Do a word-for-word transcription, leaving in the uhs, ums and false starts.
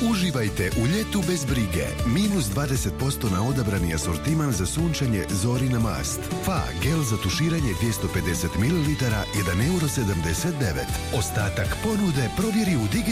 Uživajte u ljetu bez brige. Minus dvadeset posto na odabrani asortiman za sunčanje Zorina mast. Fa, gel za tuširanje dvjesto pedeset mililitara, jedan euro sedamdeset devet. Ostatak ponude provjeri u digitalnom